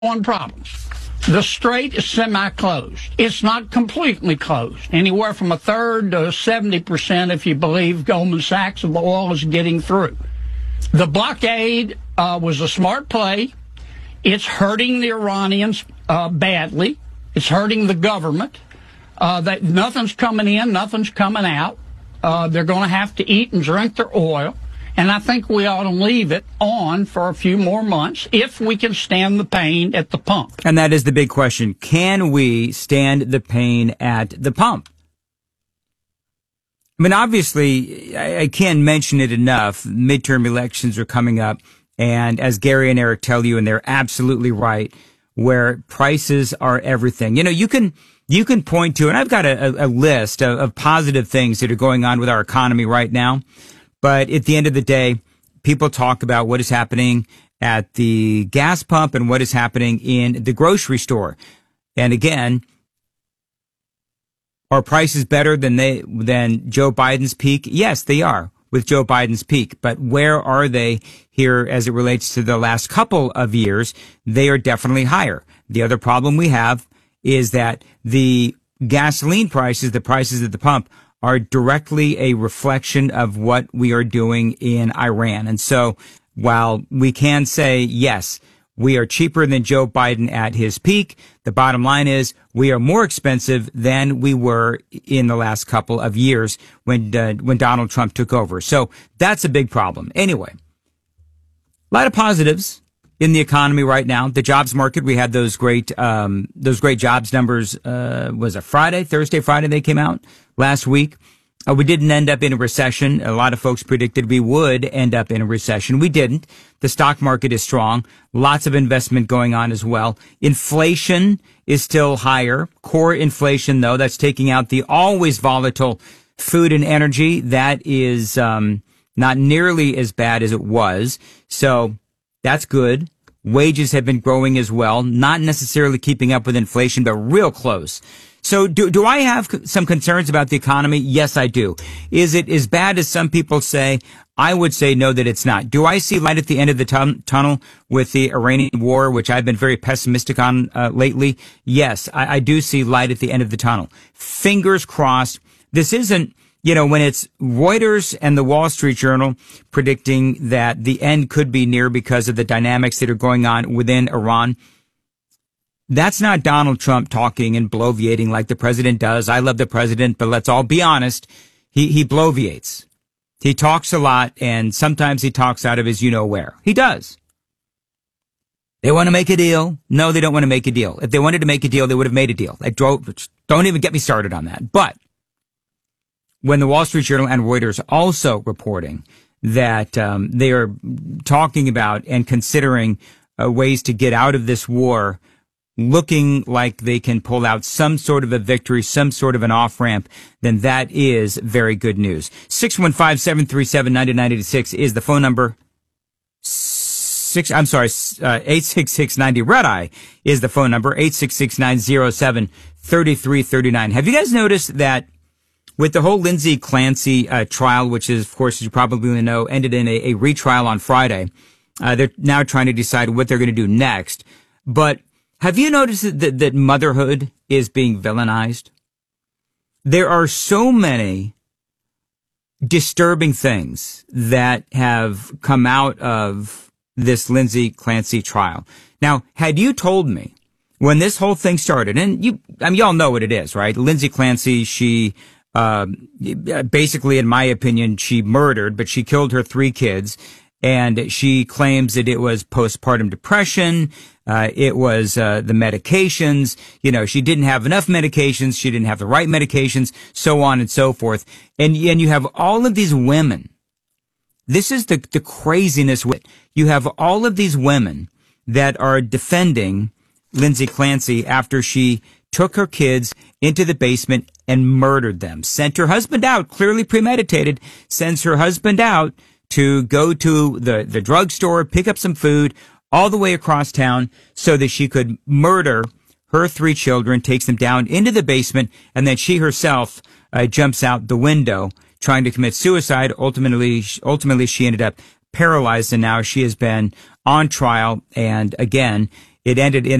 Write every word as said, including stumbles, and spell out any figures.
one problem. The strait is semi-closed. It's not completely closed. Anywhere from a third to seventy percent, if you believe Goldman Sachs, of the oil is getting through. The blockade uh, was a smart play. It's hurting the Iranians uh, badly. It's hurting the government. Uh, that nothing's coming in, nothing's coming out. Uh, they're going to have to eat and drink their oil. And I think we ought to leave it on for a few more months if we can stand the pain at the pump. And that is the big question. Can we stand the pain at the pump? I mean, obviously, I, I can't mention it enough. Midterm elections are coming up. And as Gary and Eric tell you, and they're absolutely right, where prices are everything. You know, you can you can point to, and I've got a, a list of, of positive things that are going on with our economy right now. But at the end of the day, people talk about what is happening at the gas pump and what is happening in the grocery store. And again, are prices better than they than Joe Biden's peak? Yes, they are with Joe Biden's peak. But where are they here as it relates to the last couple of years? They are definitely higher. The other problem we have is that the gasoline prices, the prices at the pump, are directly a reflection of what we are doing in Iran. And so while we can say, yes, we are cheaper than Joe Biden at his peak, the bottom line is we are more expensive than we were in the last couple of years when uh, when Donald Trump took over. So that's a big problem. Anyway, a lot of positives in the economy right now. The jobs market, we had those great um those great jobs numbers. Uh was it Friday, Thursday, Friday they came out last week. Uh, we didn't end up in a recession. A lot of folks predicted we would end up in a recession. We didn't. The stock market is strong. Lots of investment going on as well. Inflation is still higher. Core inflation, though, that's taking out the always volatile food and energy. That is um not nearly as bad as it was. So that's good. Wages have been growing as well, not necessarily keeping up with inflation, but real close. So do, do I have some concerns about the economy? Yes, I do. Is it as bad as some people say? I would say no, that it's not. Do I see light at the end of the tun- tunnel with the Iranian war, which I've been very pessimistic on uh, lately? Yes, I, I do see light at the end of the tunnel. Fingers crossed. This isn't, you know, when it's Reuters and the Wall Street Journal predicting that the end could be near because of the dynamics that are going on within Iran. That's not Donald Trump talking and bloviating like the president does. I love the president, but let's all be honest. He, he bloviates. He talks a lot, and sometimes he talks out of his you-know-where. He does. They want to make a deal. No, they don't want to make a deal. If they wanted to make a deal, they would have made a deal. They drove, don't even get me started on that. But when the Wall Street Journal and Reuters also reporting that um, they are talking about and considering uh, ways to get out of this war, looking like they can pull out some sort of a victory, some sort of an off-ramp, then that is very good news. six one five, seven three seven, nine nine eight six is the phone number. Six, I'm sorry, uh, eight six six ninety Red Eye is the phone number, eight six six, nine oh seven, three three three nine. Have you guys noticed that with the whole Lindsay Clancy uh, trial, which is, of course, as you probably know, ended in a, a retrial on Friday, uh, they're now trying to decide what they're going to do next. But have you noticed that, that motherhood is being villainized? There are so many disturbing things that have come out of this Lindsay Clancy trial. Now, had you told me when this whole thing started, and you, I mean, y'all know what it is, right? Lindsay Clancy, she, uh, basically, in my opinion, she murdered, but she killed her three kids. And she claims that it was postpartum depression. Uh, it was, uh, the medications. You know, she didn't have enough medications. She didn't have the right medications, so on and so forth. And, and you have all of these women. This is the, the craziness. You have all of these women that are defending Lindsay Clancy after she took her kids into the basement and murdered them. Sent her husband out, clearly premeditated, sends her husband out to go to the, the drugstore, pick up some food all the way across town so that she could murder her three children, takes them down into the basement, and then she herself uh, jumps out the window trying to commit suicide. Ultimately, ultimately, she ended up paralyzed, and now she has been on trial. And again, it ended in